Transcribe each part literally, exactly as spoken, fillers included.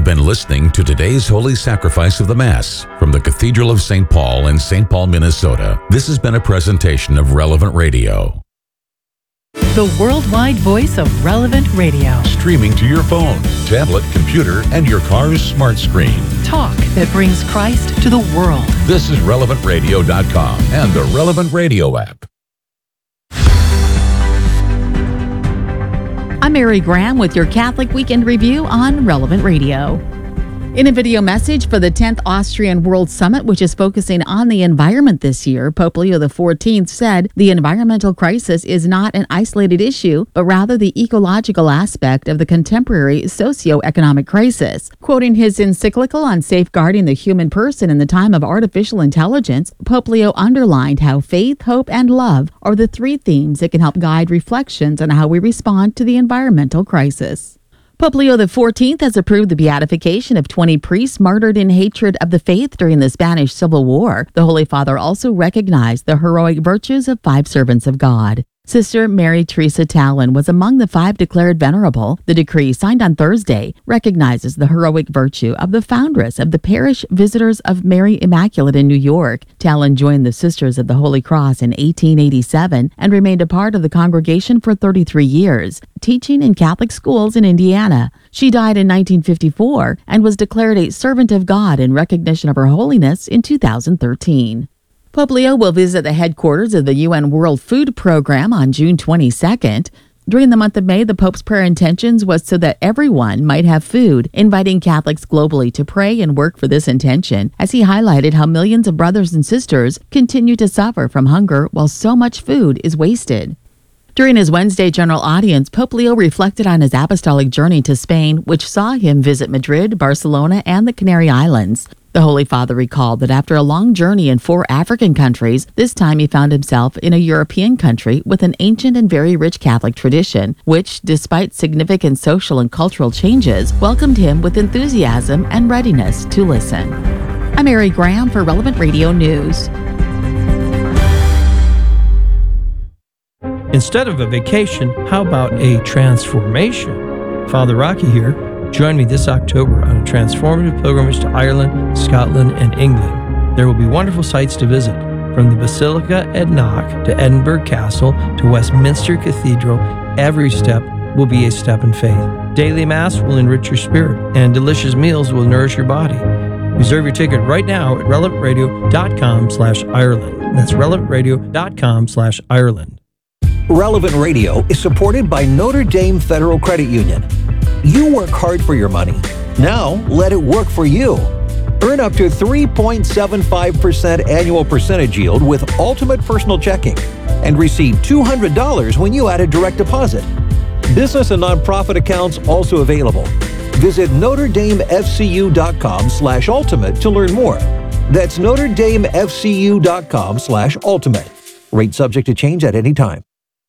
been listening to today's Holy Sacrifice of the Mass from the Cathedral of Saint Paul in Saint Paul, Minnesota. This has been a presentation of Relevant Radio. The worldwide voice of Relevant Radio. Streaming to your phone, tablet, computer, and your car's smart screen. Talk that brings Christ to the world. This is relevant radio dot com and the Relevant Radio app. I'm Mary Graham with your Catholic Weekend Review on Relevant Radio. In a video message for the tenth Austrian World Summit, which is focusing on the environment this year, Pope Leo the fourteenth said the environmental crisis is not an isolated issue, but rather the ecological aspect of the contemporary socio-economic crisis. Quoting his encyclical on safeguarding the human person in the time of artificial intelligence, Pope Leo underlined how faith, hope, and love are the three themes that can help guide reflections on how we respond to the environmental crisis. Pope Leo the fourteenth has approved the beatification of twenty priests martyred in hatred of the faith during the Spanish Civil War. The Holy Father also recognized the heroic virtues of five servants of God. Sister Mary Teresa Tallon was among the five declared venerable. The decree, signed on Thursday, recognizes the heroic virtue of the foundress of the Parish Visitors of Mary Immaculate in New York. Tallon joined the Sisters of the Holy Cross in eighteen eighty-seven and remained a part of the congregation for thirty-three years, teaching in Catholic schools in Indiana. She died in nineteen fifty-four and was declared a servant of God in recognition of her holiness in two thousand thirteen. Pope Leo will visit the headquarters of the U N World Food Program on June twenty-second. During the month of May, the Pope's prayer intentions was so that everyone might have food, inviting Catholics globally to pray and work for this intention, as he highlighted how millions of brothers and sisters continue to suffer from hunger while so much food is wasted. During his Wednesday general audience, Pope Leo reflected on his apostolic journey to Spain, which saw him visit Madrid, Barcelona, and the Canary Islands. The Holy Father recalled that after a long journey in four African countries, this time he found himself in a European country with an ancient and very rich Catholic tradition, which, despite significant social and cultural changes, welcomed him with enthusiasm and readiness to listen. I'm Mary Graham for Relevant Radio News. Instead of a vacation, how about a transformation? Father Rocky here. Join me this October on a transformative pilgrimage to Ireland, Scotland, and England. There will be wonderful sights to visit, from the Basilica at Knock to Edinburgh Castle to Westminster Cathedral. Every step will be a step in faith. Daily Mass will enrich your spirit, and delicious meals will nourish your body. Reserve your ticket right now at relevant radio dot com slash Ireland. That's relevant radio dot com slash Ireland. Relevant Radio is supported by Notre Dame Federal Credit Union. You work hard for your money. Now, let it work for you. Earn up to three point seven five percent annual percentage yield with Ultimate Personal Checking and receive two hundred dollars when you add a direct deposit. Business and nonprofit accounts also available. Visit Notre Dame F C U dot com slash ultimate to learn more. That's Notre Dame F C U dot com slash ultimate. Rate subject to change at any time.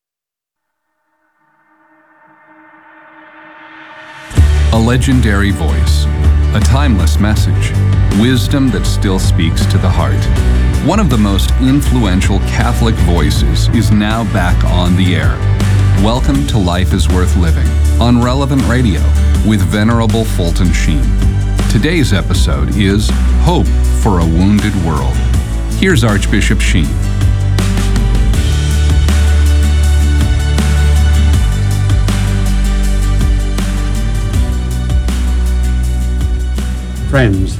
A legendary voice, a timeless message, wisdom that still speaks to the heart. One of the most influential Catholic voices is now back on the air. Welcome to Life is Worth Living on Relevant Radio with Venerable Fulton Sheen. Today's episode is Hope for a Wounded World. Here's Archbishop Sheen. Friends,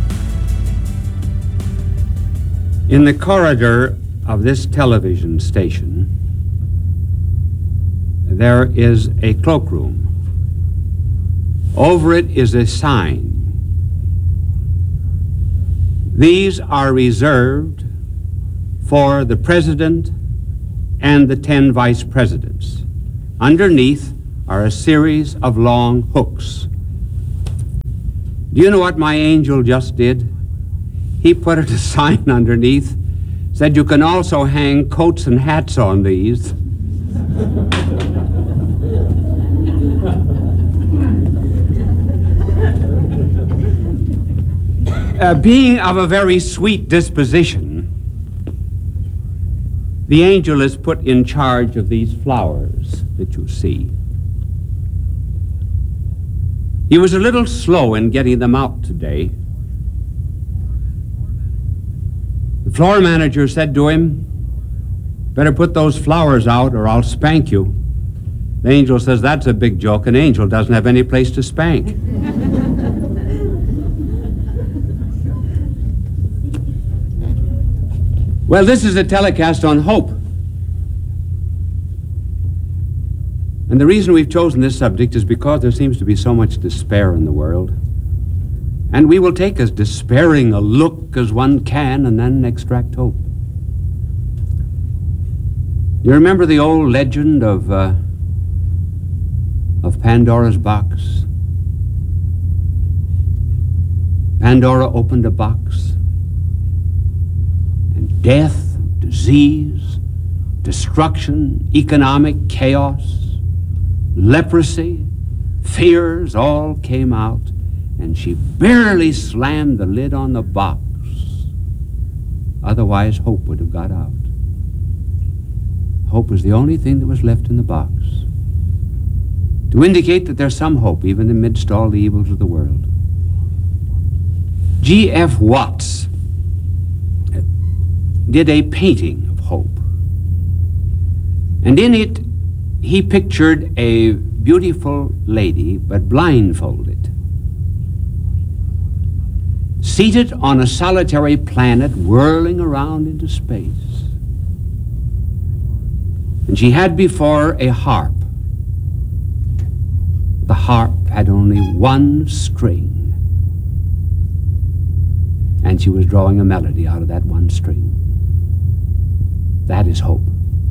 in the corridor of this television station, there is a cloakroom. Over it is a sign. These are reserved for the President and the ten Vice Presidents. Underneath are a series of long hooks. Do you know what my angel just did? He put a sign underneath, said you can also hang coats and hats on these. Uh, being of a very sweet disposition, the angel is put in charge of these flowers that you see. He was a little slow in getting them out today. The floor manager said to him, "Better put those flowers out or I'll spank you." The angel says, "That's a big joke. An angel doesn't have any place to spank." Well, this is a telecast on hope. And the reason we've chosen this subject is because there seems to be so much despair in the world. And we will take as despairing a look as one can and then extract hope. You remember the old legend of, uh, of Pandora's box? Pandora opened a box, and death, disease, destruction, economic chaos, leprosy, fears all came out, and she barely slammed the lid on the box. Otherwise, hope would have got out. Hope was the only thing that was left in the box to indicate that there's some hope even amidst all the evils of the world. G F Watts did a painting of hope, and in it he pictured a beautiful lady, but blindfolded, seated on a solitary planet whirling around into space. And she had before a harp. The harp had only one string, and she was drawing a melody out of that one string. That is hope.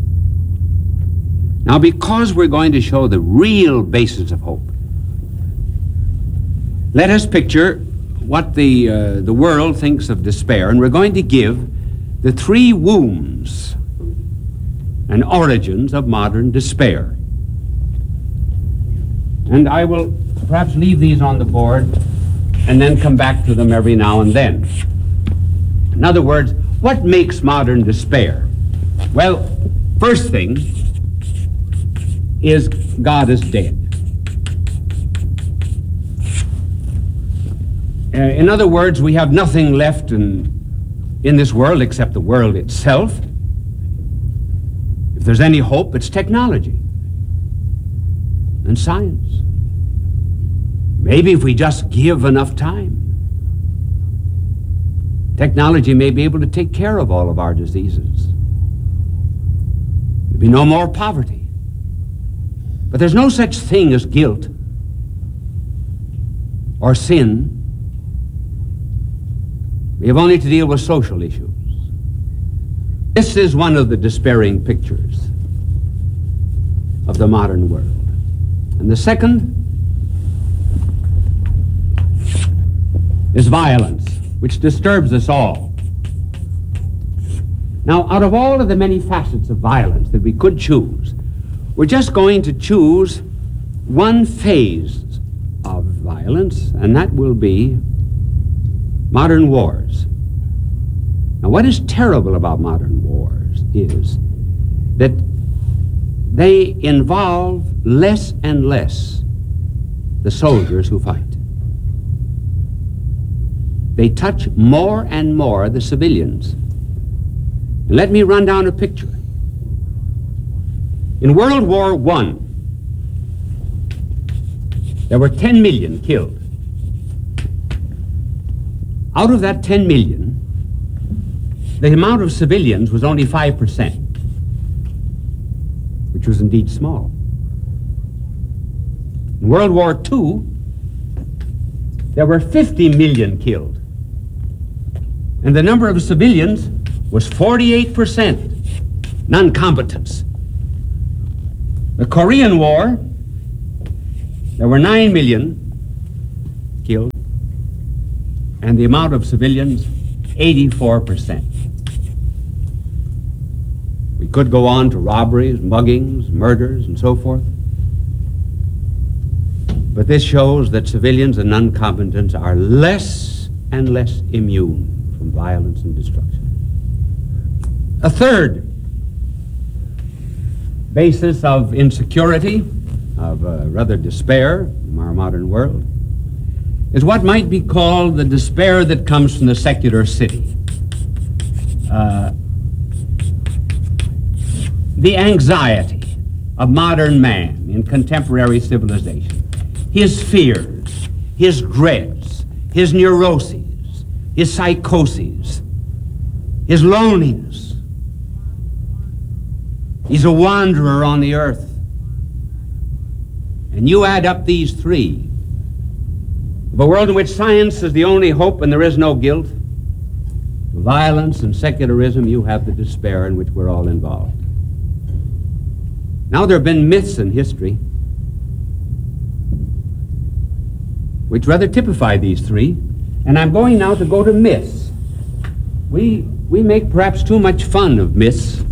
Now, because we're going to show the real basis of hope, let us picture what the, uh, the world thinks of despair, and we're going to give the three wounds and origins of modern despair. And I will perhaps leave these on the board and then come back to them every now and then. In other words, what makes modern despair? Well, first thing is God is dead. Uh, in other words, we have nothing left in, in this world except the world itself. If there's any hope, it's technology and science. Maybe if we just give enough time, technology may be able to take care of all of our diseases. There'll be no more poverty. But there's no such thing as guilt or sin. We have only to deal with social issues. This is one of the despairing pictures of the modern world. And the second is violence, which disturbs us all. Now, out of all of the many facets of violence that we could choose, we're just going to choose one phase of violence, and that will be modern wars. Now, what is terrible about modern wars is that they involve less and less the soldiers who fight. They touch more and more the civilians. And let me run down a picture. In World War One, there were ten million killed. Out of that ten million, the amount of civilians was only five percent, which was indeed small. In World War Two, there were fifty million killed, and the number of civilians was forty-eight percent, non-combatants. The Korean War, there were nine million killed, and the amount of civilians, eighty-four percent. We could go on to robberies, muggings, murders, and so forth. But this shows that civilians and non-combatants are less and less immune from violence and destruction. A third basis of insecurity, of uh, rather despair in our modern world, is what might be called the despair that comes from the secular city. Uh, the anxiety of modern man in contemporary civilization, his fears, his dreads, his neuroses, his psychoses, his loneliness. He's a wanderer on the earth. And you add up these three, of a world in which science is the only hope and there is no guilt, violence and secularism, you have the despair in which we're all involved. Now, there have been myths in history which rather typify these three, and I'm going now to go to myths. We, we make perhaps too much fun of myths,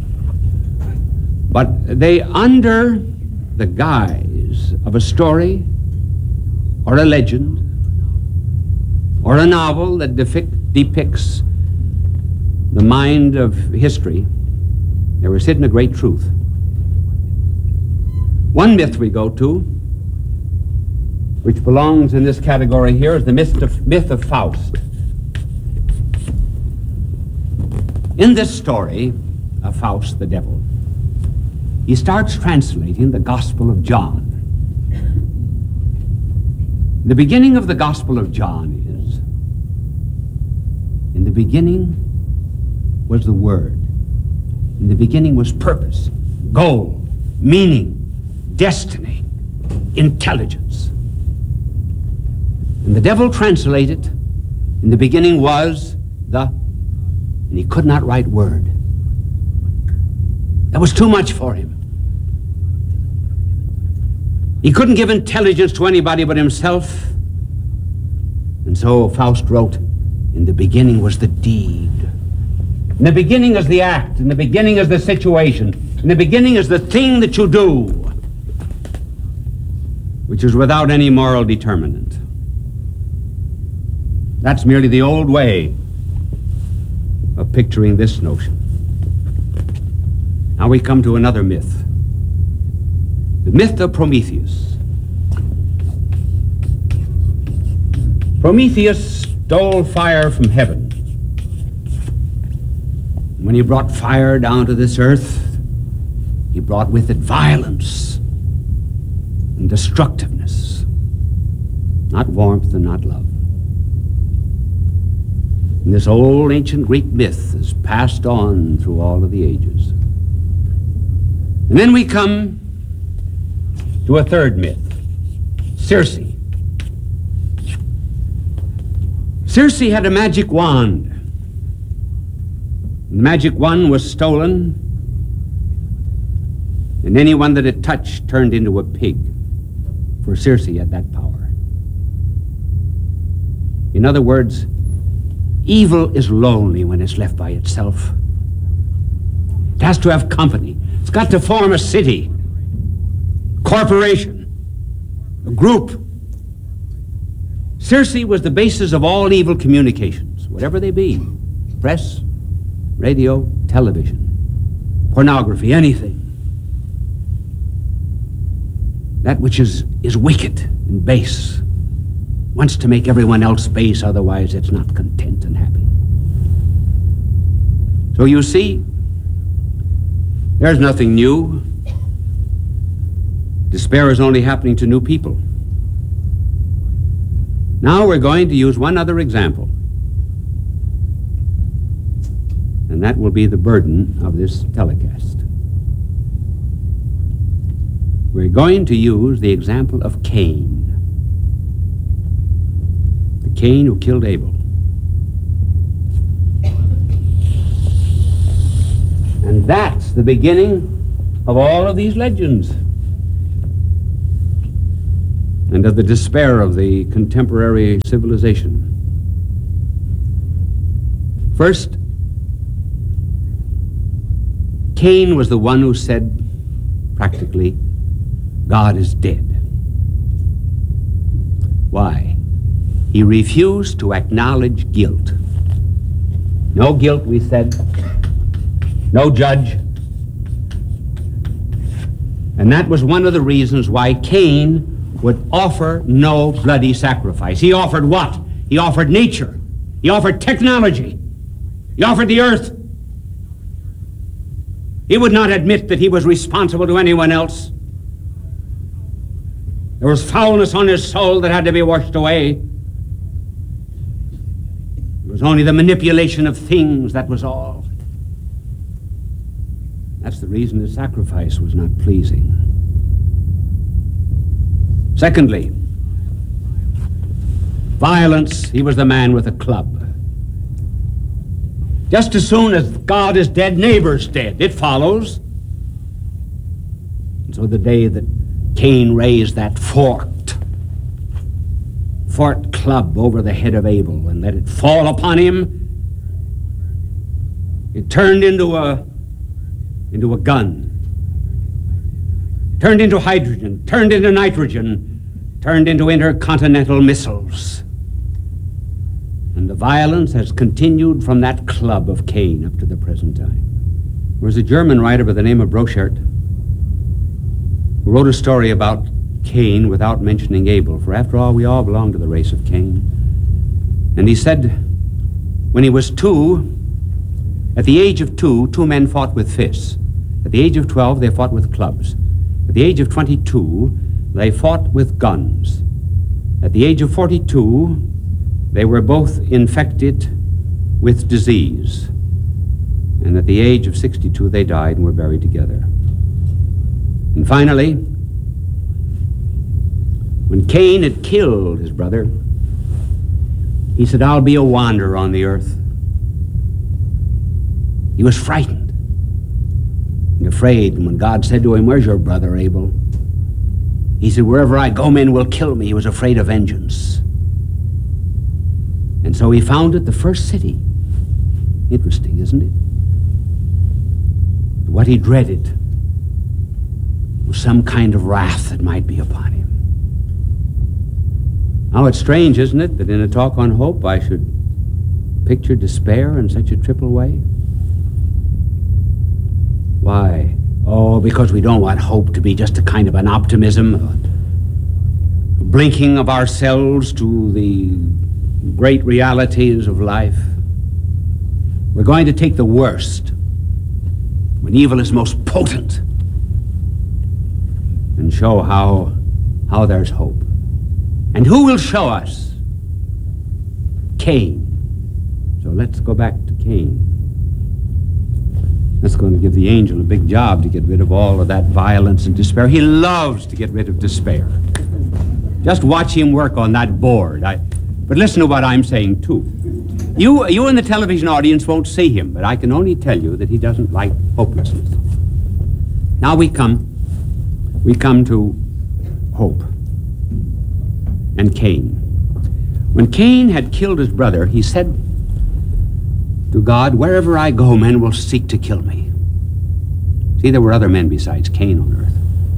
but they, under the guise of a story or a legend or a novel that depict, depicts the mind of history, there is hidden a great truth. One myth we go to, which belongs in this category here, is the myth of, myth of Faust. In this story of Faust the devil, he starts translating the Gospel of John. The beginning of the Gospel of John is, in the beginning was the Word. In the beginning was purpose, goal, meaning, destiny, intelligence. And the devil translated, in the beginning was the, and he could not write word. That was too much for him. He couldn't give intelligence to anybody but himself. And so Faust wrote, in the beginning was the deed. In the beginning is the act. In the beginning is the situation. In the beginning is the thing that you do, which is without any moral determinant. That's merely the old way of picturing this notion. Now we come to another myth. The myth of Prometheus. Prometheus stole fire from heaven. When he brought fire down to this earth, he brought with it violence and destructiveness, not warmth and not love. And this old ancient Greek myth is passed on through all of the ages. And then we come to a third myth, Circe. Circe had a magic wand. The magic wand was stolen, and anyone that it touched turned into a pig, for Circe had that power. In other words, evil is lonely when it's left by itself. It has to have company. It's got to form a city, corporation, a group. Circe was the basis of all evil communications, whatever they be, press, radio, television, pornography, anything. That which is, is wicked and base wants to make everyone else base, otherwise it's not content and happy. So you see, there's nothing new. Despair is only happening to new people. Now we're going to use one other example, and that will be the burden of this telecast. We're going to use the example of Cain, the Cain who killed Abel. And that's the beginning of all of these legends and of the despair of the contemporary civilization. First, Cain was the one who said, practically, God is dead. Why? He refused to acknowledge guilt. No guilt, we said. No judge. And that was one of the reasons why Cain, would offer no bloody sacrifice. He offered what? He offered nature. He offered technology. He offered the earth. He would not admit that he was responsible to anyone else. There was foulness on his soul that had to be washed away. It was only the manipulation of things, that was all. That's the reason the sacrifice was not pleasing. Secondly, violence. He was the man with a club. Just as soon as God is dead, neighbor's dead. It follows. And so the day that Cain raised that forked, forked club over the head of Abel and let it fall upon him, it turned into a, into a gun, turned into hydrogen, turned into nitrogen, turned into intercontinental missiles. And the violence has continued from that club of Cain up to the present time. There was a German writer by the name of Brochert who wrote a story about Cain without mentioning Abel, for after all, we all belong to the race of Cain. And he said, when he was two, at the age of two, two men fought with fists. At the age of twelve, they fought with clubs. At the age of twenty-two, they fought with guns. At the age of forty-two, they were both infected with disease. And at the age of sixty-two, they died and were buried together. And finally, when Cain had killed his brother, he said, I'll be a wanderer on the earth. He was frightened and afraid. And when God said to him, where's your brother Abel? He said, wherever I go, men will kill me. He was afraid of vengeance. And so he founded the first city. Interesting, isn't it? What he dreaded was some kind of wrath that might be upon him. Now it's strange, isn't it, that in a talk on hope I should picture despair in such a triple way? Why? Oh, because we don't want hope to be just a kind of an optimism, a blinking of ourselves to the great realities of life. We're going to take the worst, when evil is most potent, and show how, how there's hope. And who will show us? Cain. So let's go back to Cain. That's going to give the angel a big job to get rid of all of that violence and despair. He loves to get rid of despair. Just watch him work on that board. I, but listen to what I'm saying, too. You, you in the television audience won't see him, but I can only tell you that he doesn't like hopelessness. Now we come, we come to hope and Cain. When Cain had killed his brother, he said to God, wherever I go, men will seek to kill me. See, there were other men besides Cain on earth.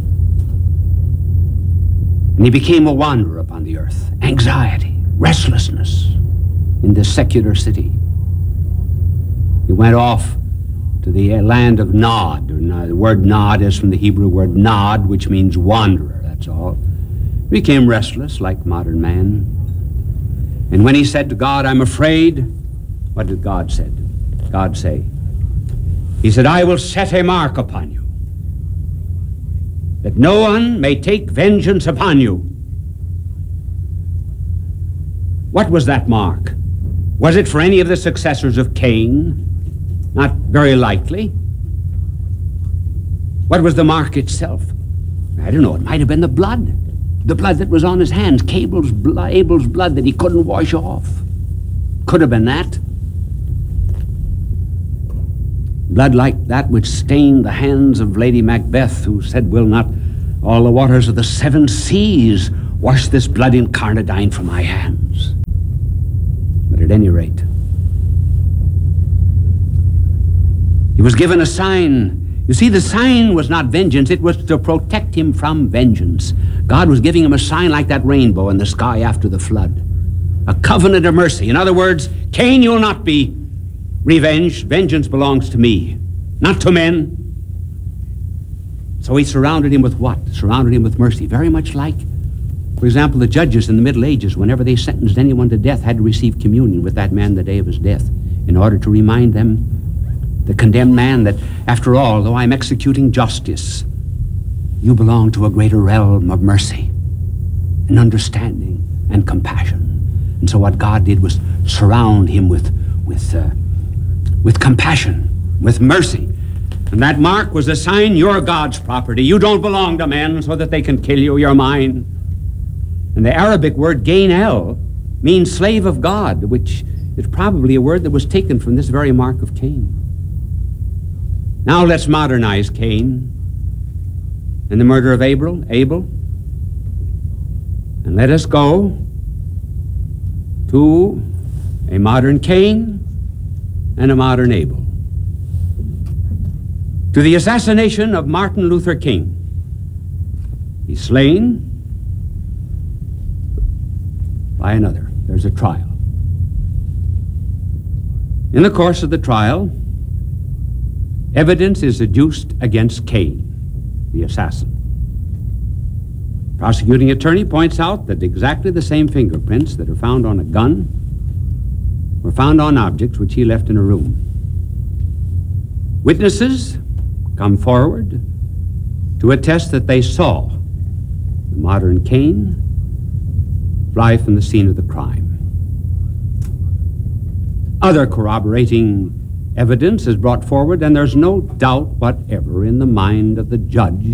And he became a wanderer upon the earth. Anxiety, restlessness in this secular city. He went off to the land of Nod. Or uh, the word Nod is from the Hebrew word Nod, which means wanderer, that's all. He became restless like modern man. And when he said to God, I'm afraid, what did God say? God say? He said, I will set a mark upon you, that no one may take vengeance upon you. What was that mark? Was it for any of the successors of Cain? Not very likely. What was the mark itself? I don't know, it might have been the blood. The blood that was on his hands, Abel's blood, Abel's blood that he couldn't wash off. Could have been that. Blood like that which stained the hands of Lady Macbeth, who said, will not all the waters of the seven seas wash this blood incarnadine from my hands? But at any rate, he was given a sign. You see, the sign was not vengeance, it was to protect him from vengeance. God was giving him a sign like that rainbow in the sky after the flood. A covenant of mercy. In other words, Cain, you'll not be revenged. Vengeance belongs to me, not to men. So he surrounded him with what? Surrounded him with mercy. Very much like For example, the judges in the Middle Ages, whenever they sentenced anyone to death, had to receive communion with that man the day of his death in order to remind them, the condemned man, that after all, though I'm executing justice, you belong to a greater realm of mercy and understanding and compassion. And so what God did was surround him with, with, uh, with compassion, with mercy. And that mark was a sign you're God's property. You don't belong to men so that they can kill you. You're mine. And the Arabic word Gainel means slave of God, which is probably a word that was taken from this very mark of Cain. Now let's modernize Cain and the murder of Abel, Abel, and let us go to a modern Cain and a modern Abel. To the assassination of Martin Luther King. He's slain by another. There's a trial. In the course of the trial, evidence is adduced against Cain, the assassin. Prosecuting attorney points out that exactly the same fingerprints that are found on a gun were found on objects which he left in a room. Witnesses come forward to attest that they saw the modern Cain fly from the scene of the crime. Other corroborating evidence is brought forward, and there's no doubt whatever in the mind of the judge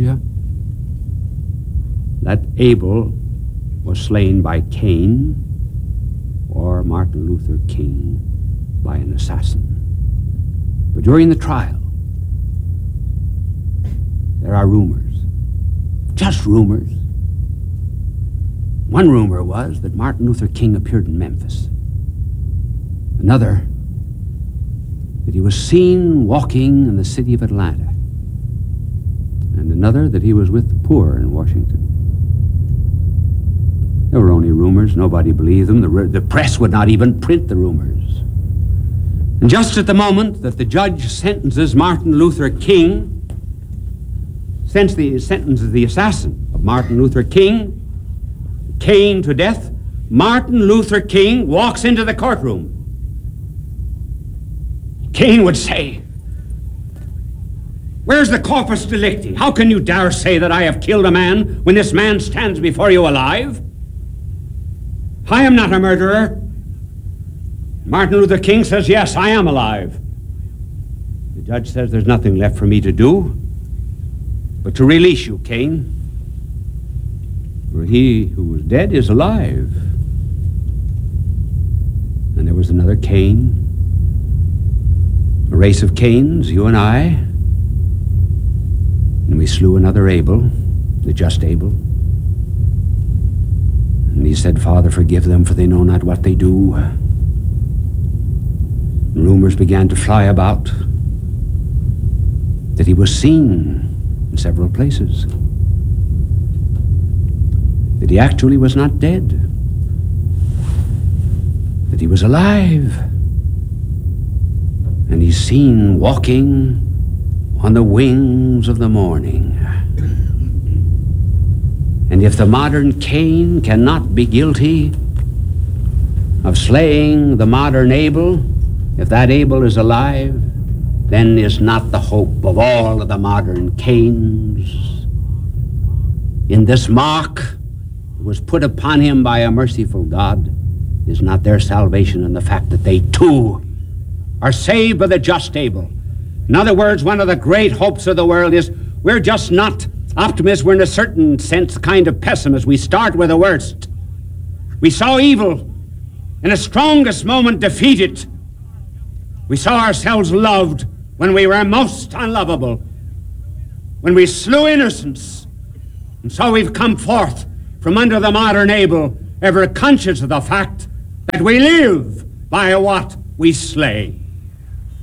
that Abel was slain by Cain or Martin Luther King by an assassin. But during the trial, there are rumors, just rumors. One rumor was that Martin Luther King appeared in Memphis. Another, that he was seen walking in the city of Atlanta. And another, that he was with the poor in Washington. There were only rumors. Nobody believed them. The, the press would not even print the rumors. And just at the moment that the judge sentences Martin Luther King, since the sentence of the assassin of Martin Luther King, Cain to death, Martin Luther King walks into the courtroom. Cain would say, "Where's the corpus delicti? How can you dare say that I have killed a man when this man stands before you alive? I am not a murderer." Martin Luther King says, "Yes, I am alive." The judge says, "There's nothing left for me to do but to release you, Cain. For he who was dead is alive." And there was another Cain, a race of Cains, you and I, and we slew another Abel, the just Abel. And he said, "Father, forgive them, for they know not what they do." And rumors began to fly about that he was seen in several places, that he actually was not dead, that he was alive, and he's seen walking on the wings of the morning. And if the modern Cain cannot be guilty of slaying the modern Abel, if that Abel is alive, then is not the hope of all of the modern Cains. In this mark that was put upon him by a merciful God, is not their salvation in the fact that they too are saved by the just Abel. In other words, one of the great hopes of the world is we're just not optimists. We're in a certain sense kind of pessimists. We start with the worst. We saw evil in its strongest moment defeated. We saw ourselves loved when we were most unlovable, when we slew innocents. And so we've come forth from under the modern Abel, ever conscious of the fact that we live by what we slay.